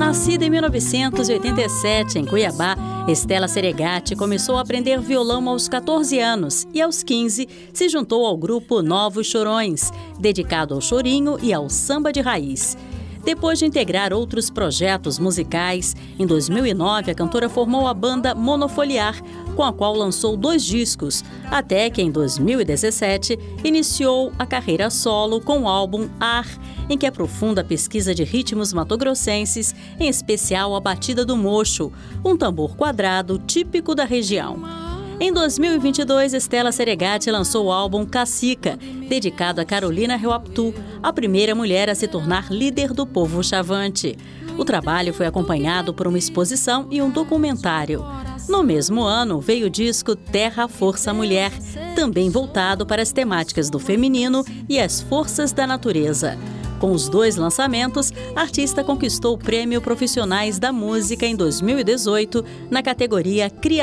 Nascida em 1987 em Cuiabá, Estela Seregatti começou a aprender violão aos 14 anos e, aos 15, se juntou ao grupo Novos Chorões, dedicado ao chorinho e ao samba de raiz. Depois de integrar outros projetos musicais, em 2009 a cantora formou a banda Monofoliar, com a qual lançou 2 discos, até que em 2017 iniciou a carreira solo com o álbum Ar, em que aprofunda a pesquisa de ritmos matogrossenses, em especial a batida do mocho, um tambor quadrado típico da região. Em 2022, Estela Seregatti lançou o álbum Cacica, dedicado a Carolina Reuaptu, a primeira mulher a se tornar líder do povo Chavante. O trabalho foi acompanhado por uma exposição e um documentário. No mesmo ano, veio o disco Terra, Força, Mulher, também voltado para as temáticas do feminino e as forças da natureza. Com os 2 lançamentos, a artista conquistou o Prêmio Profissionais da Música em 2018, na categoria Criação